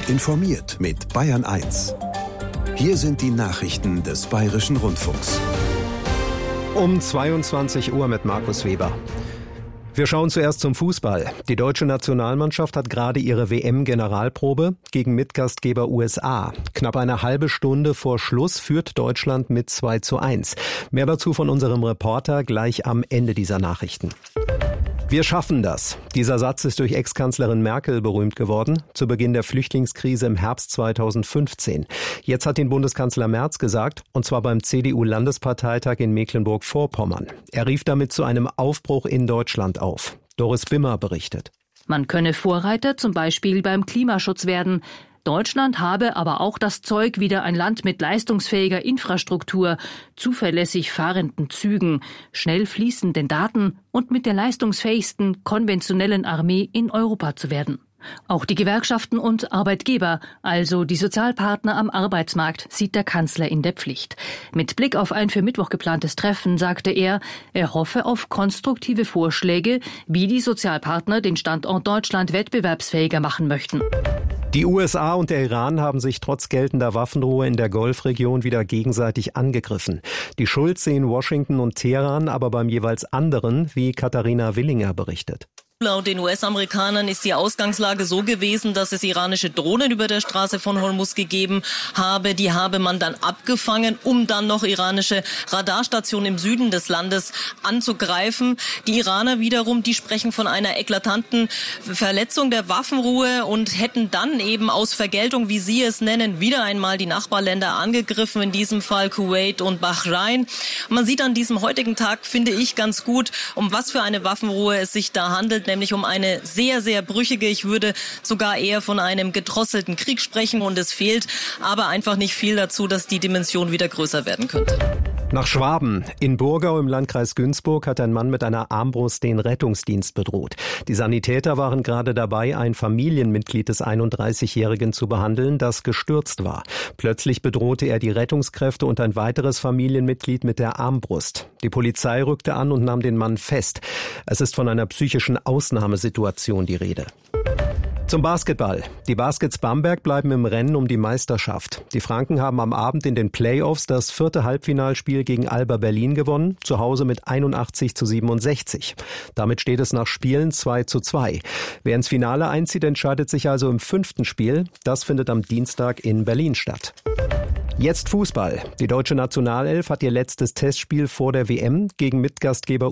Gut informiert mit Bayern 1. Hier sind die Nachrichten des Bayerischen Rundfunks. Um 22 Uhr mit Markus Weber. Wir schauen zuerst zum Fußball. Die deutsche Nationalmannschaft hat gerade ihre WM-Generalprobe gegen Mitgastgeber USA. Knapp eine halbe Stunde vor Schluss führt Deutschland mit 2:1. Mehr dazu von unserem Reporter gleich am Ende dieser Nachrichten. Wir schaffen das. Dieser Satz ist durch Ex-Kanzlerin Merkel berühmt geworden, zu Beginn der Flüchtlingskrise im Herbst 2015. Jetzt hat ihn Bundeskanzler Merz gesagt, und zwar beim CDU-Landesparteitag in Mecklenburg-Vorpommern. Er rief damit zu einem Aufbruch in Deutschland auf. Doris Bimmer berichtet. Man könne Vorreiter zum Beispiel beim Klimaschutz werden. Deutschland habe aber auch das Zeug, wieder ein Land mit leistungsfähiger Infrastruktur, zuverlässig fahrenden Zügen, schnell fließenden Daten und mit der leistungsfähigsten konventionellen Armee in Europa zu werden. Auch die Gewerkschaften und Arbeitgeber, also die Sozialpartner am Arbeitsmarkt, sieht der Kanzler in der Pflicht. Mit Blick auf ein für Mittwoch geplantes Treffen sagte er hoffe auf konstruktive Vorschläge, wie die Sozialpartner den Standort Deutschland wettbewerbsfähiger machen möchten. Die USA und der Iran haben sich trotz geltender Waffenruhe in der Golfregion wieder gegenseitig angegriffen. Die Schuld sehen Washington und Teheran aber beim jeweils anderen, wie Katharina Willinger berichtet. Laut den US-Amerikanern ist die Ausgangslage so gewesen, dass es iranische Drohnen über der Straße von Hormuz gegeben habe. Die habe man dann abgefangen, um dann noch iranische Radarstationen im Süden des Landes anzugreifen. Die Iraner wiederum, die sprechen von einer eklatanten Verletzung der Waffenruhe und hätten dann eben aus Vergeltung, wie sie es nennen, wieder einmal die Nachbarländer angegriffen, in diesem Fall Kuwait und Bahrain. Man sieht an diesem heutigen Tag, finde ich, ganz gut, um was für eine Waffenruhe es sich da handelt, nämlich um eine sehr, sehr brüchige, ich würde sogar eher von einem gedrosselten Krieg sprechen, und es fehlt aber einfach nicht viel dazu, dass die Dimension wieder größer werden könnte. Nach Schwaben. In Burgau im Landkreis Günzburg hat ein Mann mit einer Armbrust den Rettungsdienst bedroht. Die Sanitäter waren gerade dabei, ein Familienmitglied des 31-Jährigen zu behandeln, das gestürzt war. Plötzlich bedrohte er die Rettungskräfte und ein weiteres Familienmitglied mit der Armbrust. Die Polizei rückte an und nahm den Mann fest. Es ist von einer psychischen Ausnahmesituation die Rede. Zum Basketball. Die Baskets Bamberg bleiben im Rennen um die Meisterschaft. Die Franken haben am Abend in den Playoffs das 4. Halbfinalspiel gegen Alba Berlin gewonnen, zu Hause mit 81:67. Damit steht es nach Spielen 2:2. Wer ins Finale einzieht, entscheidet sich also im 5. Spiel. Das findet am Dienstag in Berlin statt. Jetzt Fußball. Die deutsche Nationalelf hat ihr letztes Testspiel vor der WM gegen Mitgastgeber